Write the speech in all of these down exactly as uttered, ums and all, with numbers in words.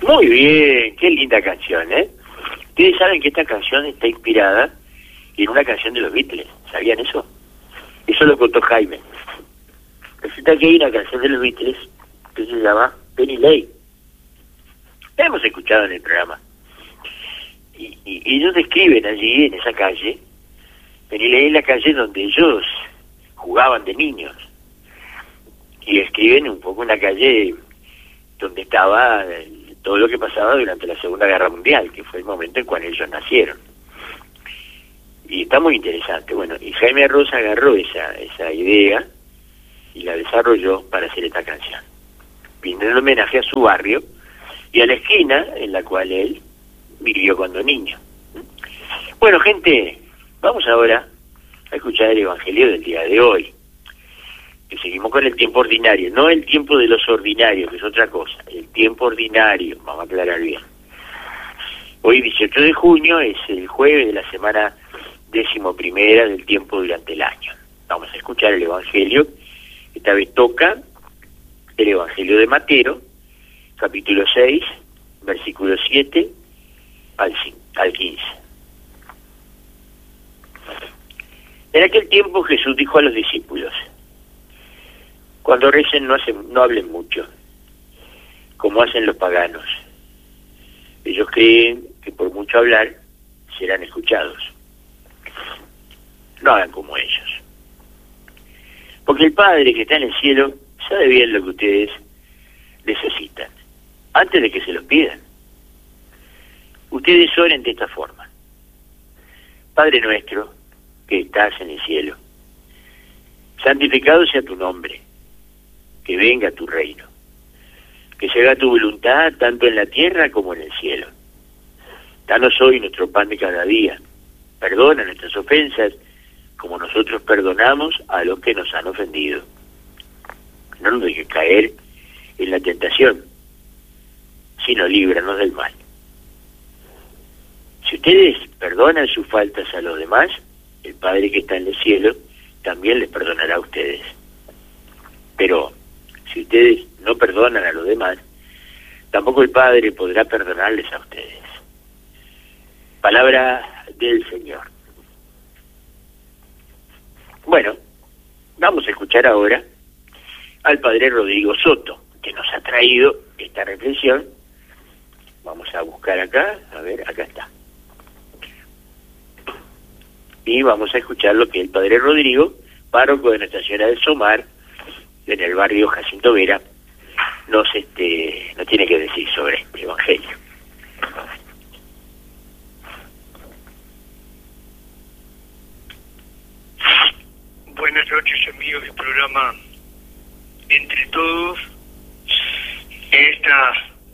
Muy bien, qué linda canción, ¿eh? Ustedes saben que esta canción está inspirada en una canción de los Beatles, ¿sabían eso? Eso lo contó Jaime. Resulta que hay una canción de los Beatles que se llama Penny Lane. La hemos escuchado en el programa. Y, y, y ellos describen allí, en esa calle, Penny Lane es la calle donde ellos jugaban de niños. Y escriben un poco una calle donde estaba todo lo que pasaba durante la Segunda Guerra Mundial, que fue el momento en cual ellos nacieron. Y está muy interesante. Bueno, y Jaime Rosa agarró esa, esa idea y la desarrolló para hacer esta canción, en homenaje a su barrio y a la esquina en la cual él vivió cuando niño. Bueno, gente, vamos ahora a escuchar el Evangelio del día de hoy, que seguimos con el tiempo ordinario, no el tiempo de los ordinarios, que es otra cosa, el tiempo ordinario, vamos a aclarar bien. Hoy, dieciocho de junio, es el jueves de la semana décimo primera del tiempo durante el año. Vamos a escuchar el Evangelio. Esta vez toca el Evangelio de Mateo, capítulo seis, versículo siete al, al quince. En aquel tiempo Jesús dijo a los discípulos: cuando recen no, hacen, no hablen mucho, como hacen los paganos. Ellos creen que por mucho hablar serán escuchados. No hagan como ellos. Porque el Padre que está en el cielo sabe bien lo que ustedes necesitan, antes de que se los pidan. Ustedes oren de esta forma: Padre nuestro que estás en el cielo, santificado sea tu nombre, que venga tu reino, que se haga tu voluntad tanto en la tierra como en el cielo. Danos hoy nuestro pan de cada día, perdona nuestras ofensas como nosotros perdonamos a los que nos han ofendido. No nos dejes caer en la tentación, sino líbranos del mal. Si ustedes perdonan sus faltas a los demás, el Padre que está en el cielo también les perdonará a ustedes. Pero si ustedes no perdonan a los demás, tampoco el Padre podrá perdonarles a ustedes. Palabra del Señor. Bueno, vamos a escuchar ahora al Padre Rodrigo Soto, que nos ha traído esta reflexión. Vamos a buscar acá, a ver, acá está. Y vamos a escuchar lo que el Padre Rodrigo, párroco de Nuestra Señora del Somar, en el barrio Jacinto Vera, nos, este, nos tiene que decir sobre este Evangelio. Buenas noches, amigos del programa Entre Todos. En esta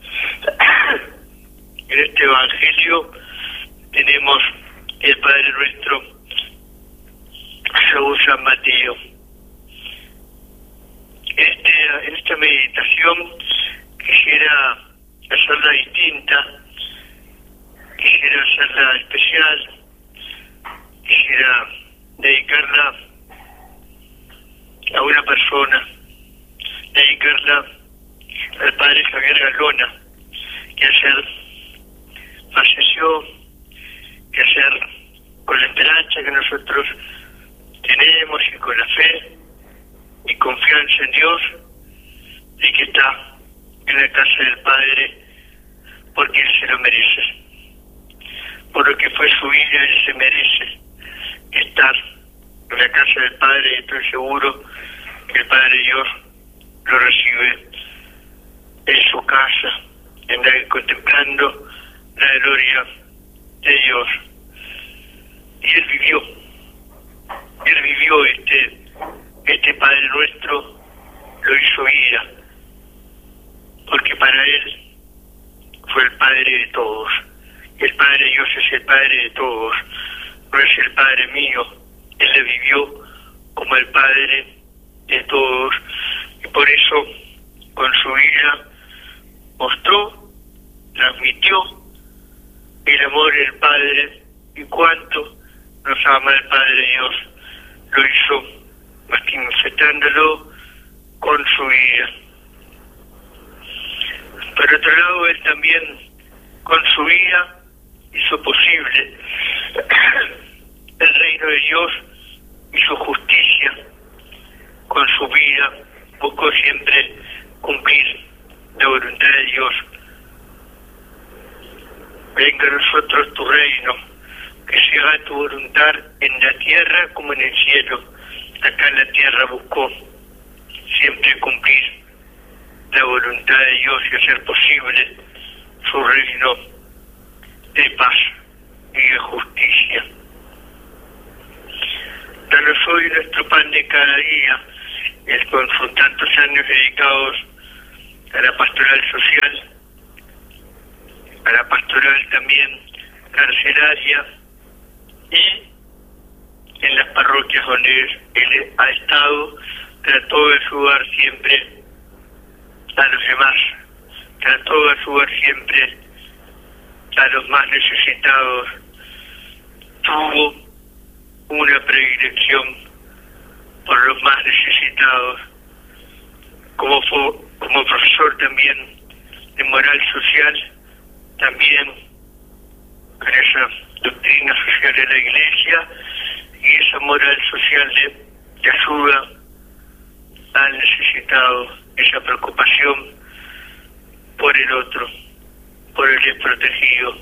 en este Evangelio tenemos el Padre Nuestro según San Mateo. Este, en esta meditación quisiera hacerla distinta, quisiera hacerla especial, quisiera dedicarla a una persona, dedicarla al Padre Javier Galona, que ayer falleció, que ayer, con la esperanza que nosotros tenemos y con la fe y confianza en Dios, y que está en la casa del Padre porque Él se lo merece. Por lo que fue su vida, Él se merece estar en la casa del Padre, y estoy seguro que el Padre Dios lo recibe en su casa, en la, contemplando la gloria de Dios. Y Él vivió, Él vivió este, este Padre Nuestro, lo hizo vida, porque para Él fue el Padre de todos. El Padre Dios es el Padre de todos, no es el Padre mío. Él le vivió como el Padre de todos, y por eso con su vida mostró, transmitió el amor del Padre, y cuánto nos ama el Padre Dios. Lo hizo manifestándolo con su vida. Por otro lado, él también con su vida hizo posible el reino de Dios y su justicia. Con su vida buscó siempre cumplir la voluntad de Dios. Venga a nosotros tu reino, que se haga tu voluntad en la tierra como en el cielo. Acá en la tierra buscó siempre cumplir la voluntad de Dios y hacer posible su reino de paz y de justicia. Danos hoy nuestro pan de cada día, el con sus tantos años dedicados a la pastoral social, a la pastoral también carcelaria y en las parroquias donde él ha estado, trató de ayudar siempre a los demás, trató de ayudar siempre a los más necesitados, tuvo una predilección por los más necesitados, como fue, como profesor también de moral social, también con esa doctrina social de la Iglesia y esa moral social de, de ayuda al necesitado, esa preocupación por el otro, por el desprotegido.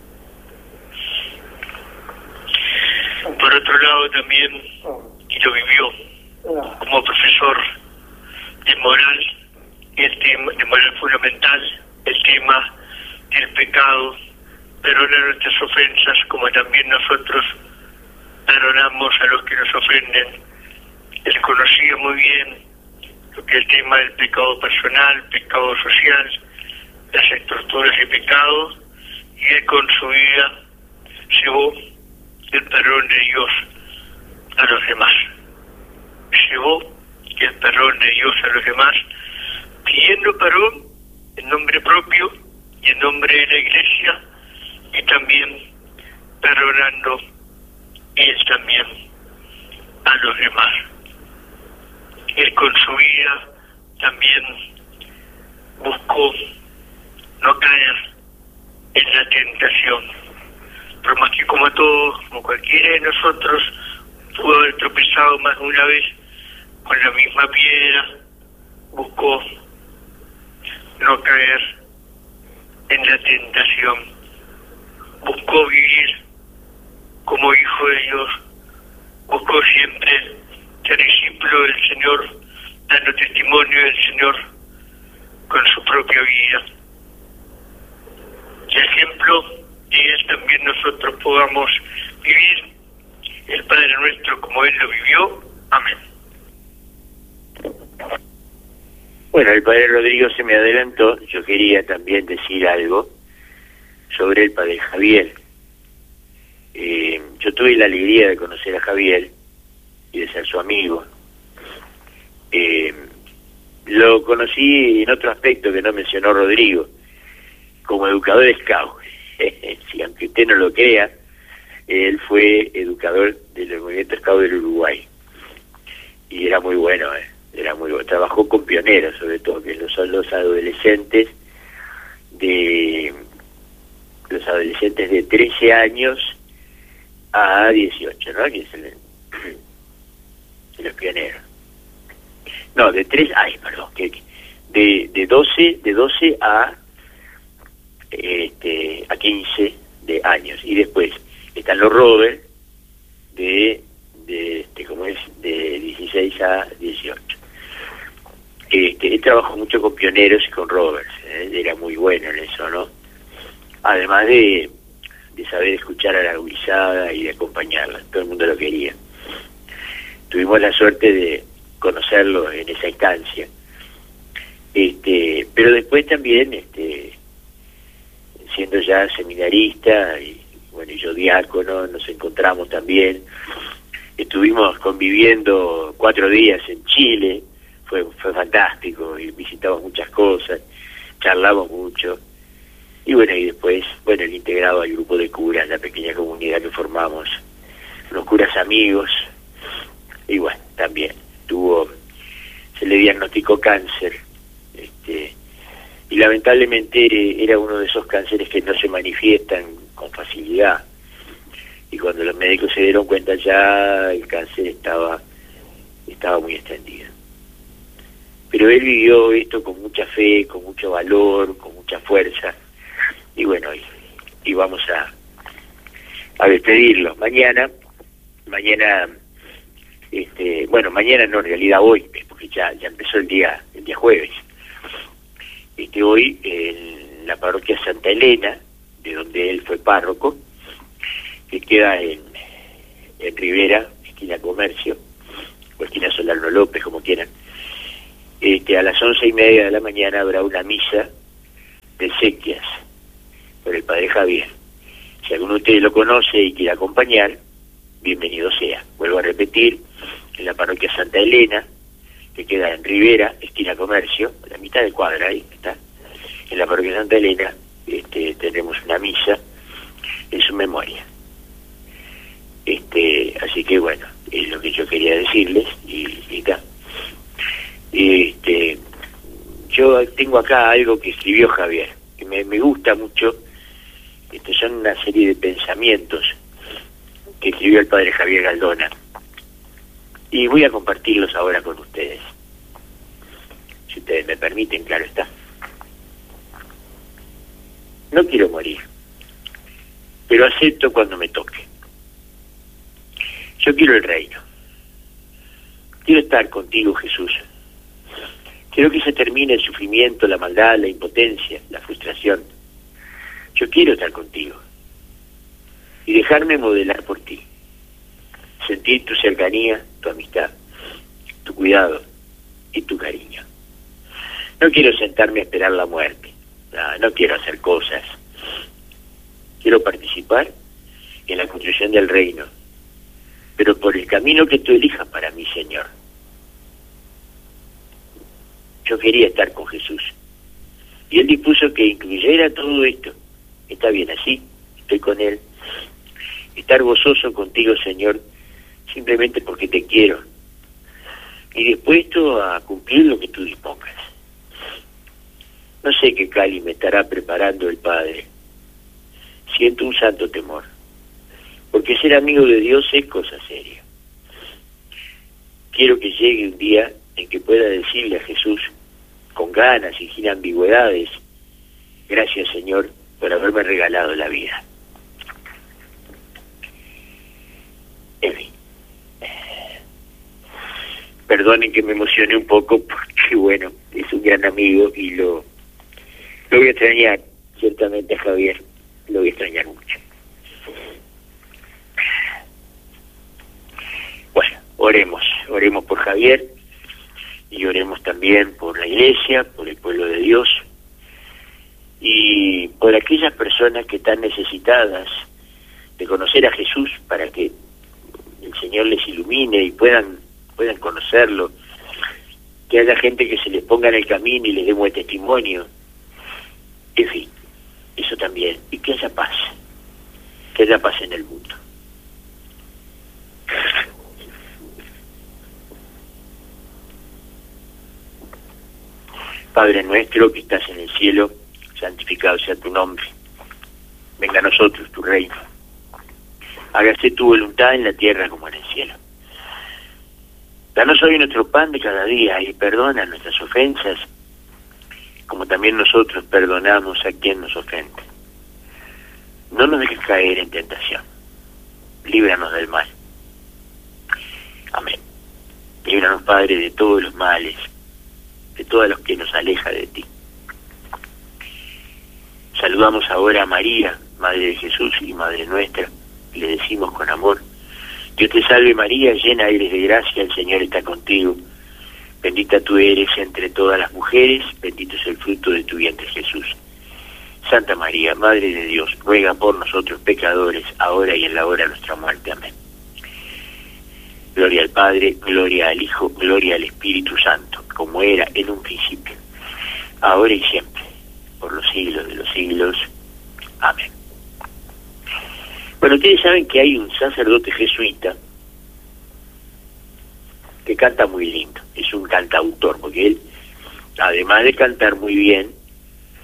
Por otro lado también, y lo vivió como profesor de moral, y el tema de moral fundamental, el tema del pecado, perdona nuestras ofensas como también nosotros perdonamos a los que nos ofenden. Él conocía muy bien lo que es el tema del pecado personal, pecado social, las estructuras de pecado, y él con su vida llevó el perdón de Dios a los demás. Llevó el perdón de Dios a los demás, pidiendo perdón en nombre propio y en nombre de la Iglesia, y también perdonando él también a los demás. Él con su vida también buscó no caer en la tentación, pero más que como todos, como cualquiera de nosotros, pudo haber tropezado más de una vez con la misma piedra, buscó no caer en la tentación, buscó vivir como hijo de Dios, buscó siempre ser discípulo del Señor, dando testimonio del Señor con su propia vida. Y ejemplo de él también nosotros podamos vivir el Padre Nuestro como él lo vivió. Amén. Bueno, el Padre Rodrigo se me adelantó. Yo quería también decir algo sobre el Padre Javier. Eh, yo tuve la alegría de conocer a Javier y de ser su amigo. Eh, lo conocí en otro aspecto que no mencionó Rodrigo, como educador scout. Si aunque usted no lo crea, él fue educador del movimiento scout del Uruguay. Y era muy bueno, eh. era muy bueno. Trabajó con pioneros, sobre todo, que son los adolescentes de los adolescentes de trece años a dieciocho, ¿no? Que es el, de los pioneros. No, de tres, ay, perdón, que de de doce, de doce a este a quince de años, y después están los Robert de de este como es de dieciséis a dieciocho. Este, él trabajó mucho con pioneros y con Roberts, ¿eh? Era muy bueno en eso, ¿no? Además de, de saber escuchar a la guisada y de acompañarla, todo el mundo lo quería. Tuvimos la suerte de conocerlo en esa instancia. Este, pero después también, este, siendo ya seminarista y bueno, y yo diácono, nos encontramos también. Estuvimos conviviendo cuatro días en Chile. Fue, fue fantástico, y visitamos muchas cosas, charlamos mucho, y bueno, y después, bueno, el integrado al grupo de curas, la pequeña comunidad que formamos, unos curas amigos, y bueno, también tuvo, se le diagnosticó cáncer, este, y y lamentablemente eh, era uno de esos cánceres que no se manifiestan con facilidad, y cuando los médicos se dieron cuenta ya el cáncer estaba estaba muy extendido. Pero él vivió esto con mucha fe, con mucho valor, con mucha fuerza, y bueno, y, y vamos a a despedirlo. Mañana, mañana, este, bueno, mañana no, en realidad hoy, porque ya ya empezó el día el día jueves. Este, hoy en la parroquia Santa Elena, de donde él fue párroco, que queda en, en Rivera, esquina Comercio, o esquina Solano López, como quieran, este, a las once y media de la mañana habrá una misa de exequias por el Padre Javier. Si alguno de ustedes lo conoce y quiere acompañar, bienvenido sea. Vuelvo a repetir, en la parroquia Santa Elena, que queda en Rivera, esquina Comercio, a la mitad de cuadra, ahí está, en la parroquia Santa Elena, este, tenemos una misa en su memoria. Este, así que bueno, es lo que yo quería decirles, y, y está. Este, yo tengo acá algo que escribió Javier, que me, me gusta mucho. Este, son una serie de pensamientos que escribió el padre Javier Galdona, y voy a compartirlos ahora con ustedes, si ustedes me permiten, claro está. No quiero morir, pero acepto cuando me toque. Yo quiero el reino. Quiero estar contigo, Jesús. Quiero que se termine el sufrimiento, la maldad, la impotencia, la frustración. Yo quiero estar contigo y dejarme modelar por ti. Sentir tu cercanía, tu amistad, tu cuidado y tu cariño. No quiero sentarme a esperar la muerte. No, no quiero hacer cosas. Quiero participar en la construcción del reino, pero por el camino que tú elijas para mí, Señor. Yo quería estar con Jesús, y Él dispuso que incluyera todo esto. Está bien así, estoy con Él. Estar gozoso contigo, Señor, simplemente porque te quiero, y dispuesto a cumplir lo que tú dispongas. No sé qué cáliz me estará preparando el Padre. Siento un santo temor, porque ser amigo de Dios es cosa seria. Quiero que llegue un día en que pueda decirle a Jesús, con ganas y sin ambigüedades: gracias, Señor, por haberme regalado la vida. En fin, perdonen que me emocione un poco, porque bueno, es un gran amigo y lo, lo voy a extrañar, ciertamente, a Javier, lo voy a extrañar mucho. Bueno, oremos, oremos por Javier, y oremos también por la Iglesia, por el pueblo de Dios, y por aquellas personas que están necesitadas de conocer a Jesús, para que el Señor les ilumine y puedan puedan conocerlo, que haya gente que se les ponga en el camino y les dé buen testimonio, en fin, eso también, y que haya paz, que haya paz en el mundo. Padre nuestro que estás en el cielo, santificado sea tu nombre. Venga a nosotros tu reino. Hágase tu voluntad en la tierra como en el cielo. Danos hoy nuestro pan de cada día, y perdona nuestras ofensas, como también nosotros perdonamos a quien nos ofende. No nos dejes caer en tentación. Líbranos del mal. Amén. Líbranos, Padre, de todos los males, de todos los que nos aleja de ti. Saludamos ahora a María, Madre de Jesús y Madre nuestra, y le decimos con amor: Dios te salve María, llena eres de gracia, el Señor está contigo. Bendita tú eres entre todas las mujeres, bendito es el fruto de tu vientre Jesús. Santa María, Madre de Dios, ruega por nosotros pecadores, ahora y en la hora de nuestra muerte. Amén. Gloria al Padre, gloria al Hijo, gloria al Espíritu Santo, como era en un principio, ahora y siempre, por los siglos de los siglos. Amén. Bueno, ustedes saben que hay un sacerdote jesuita que canta muy lindo, es un cantautor, porque él, además de cantar muy bien,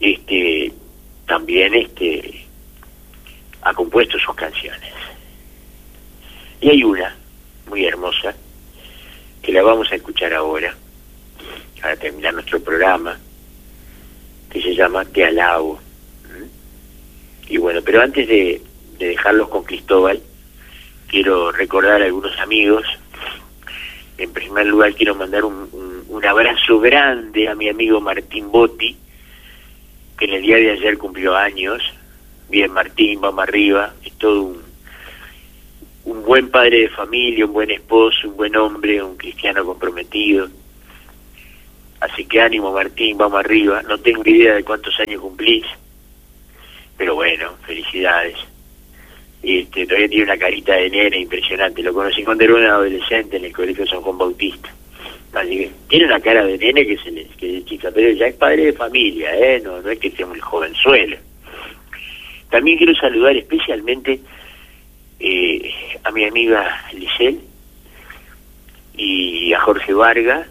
este, también este, ha compuesto sus canciones. Y hay una muy hermosa, que la vamos a escuchar ahora, para terminar nuestro programa, que se llama Te alabo. ¿Mm? Y bueno, pero antes de, de dejarlos con Cristóbal, quiero recordar a algunos amigos. En primer lugar, quiero mandar un, un, un abrazo grande a mi amigo Martín Botti, que en el día de ayer cumplió años. Bien, Martín, vamos arriba. Es todo un, un buen padre de familia, un buen esposo, un buen hombre, un cristiano comprometido. Así que ánimo, Martín, vamos arriba. No tengo idea de cuántos años cumplís, pero bueno, felicidades. Este, todavía tiene una carita de nene impresionante. Lo conocí cuando era un adolescente en el colegio San Juan Bautista. Así que tiene una cara de nene que se le que es chica, pero ya es padre de familia, ¿eh? No, no es que sea muy jovenzuelo. También quiero saludar especialmente eh, a mi amiga Lisel y a Jorge Vargas,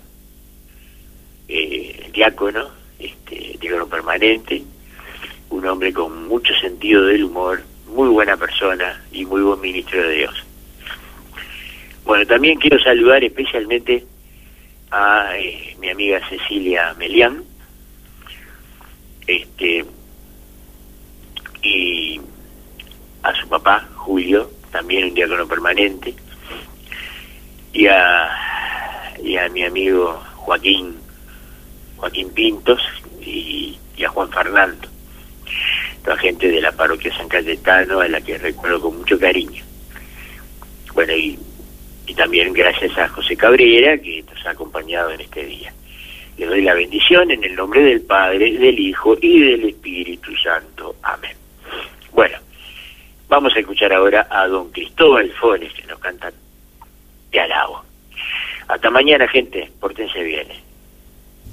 eh, diácono, este, diácono permanente, un hombre con mucho sentido del humor, muy buena persona y muy buen ministro de Dios. Bueno, también quiero saludar especialmente a eh, mi amiga Cecilia Melián, este, y a su papá, Julio, también un diácono permanente, y a, y a mi amigo Joaquín, Joaquín Pintos, y, y a Juan Fernando, la gente de la parroquia San Cayetano, a la que recuerdo con mucho cariño. Bueno, y, y también gracias a José Cabrera, que nos ha acompañado en este día. Le doy la bendición en el nombre del Padre, del Hijo y del Espíritu Santo. Amén. Bueno, vamos a escuchar ahora a don Cristóbal Fones, que nos canta Te alabo. Hasta mañana, gente, pórtense bien.